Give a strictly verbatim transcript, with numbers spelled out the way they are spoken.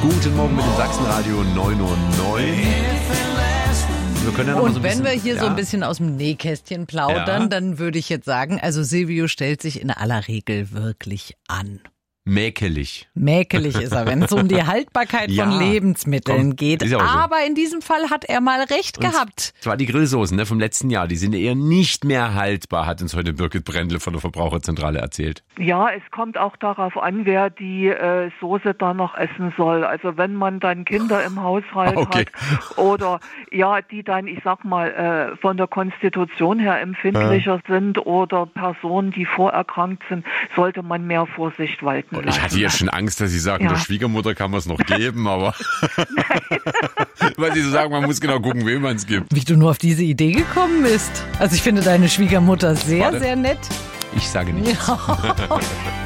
Guten Morgen mit dem Sachsenradio neun Uhr neun. Wir können ja noch Und so ein wenn bisschen, wir hier ja. so ein bisschen aus dem Nähkästchen plaudern, Ja. dann würde ich jetzt sagen, also Silvio stellt sich in aller Regel wirklich an. Mäkelig. Mäkelig ist er, wenn es um die Haltbarkeit Ja, von Lebensmitteln komm, geht. ist ja auch so. Aber in diesem Fall hat er mal recht Und gehabt. zwar die Grillsoßen ne, vom letzten Jahr, die sind eher nicht mehr haltbar, hat uns heute Birgit Brendle von der Verbraucherzentrale erzählt. Ja, es kommt auch darauf an, wer die äh, Soße dann noch essen soll. Also wenn man dann Kinder im Haushalt Okay. hat oder ja, die dann, ich sag mal, äh, von der Konstitution her empfindlicher Ja. sind oder Personen, die vorerkrankt sind, sollte man mehr Vorsicht walten Und lassen. ich hatte jetzt schon Angst, dass Sie sagen, Ja. der Schwiegermutter kann man es noch geben, aber weil Sie so sagen, man muss genau gucken, wem man es gibt. Wie du nur auf diese Idee gekommen bist. Also ich finde deine Schwiegermutter sehr, Warte. sehr nett. Ich sage nichts. Ja.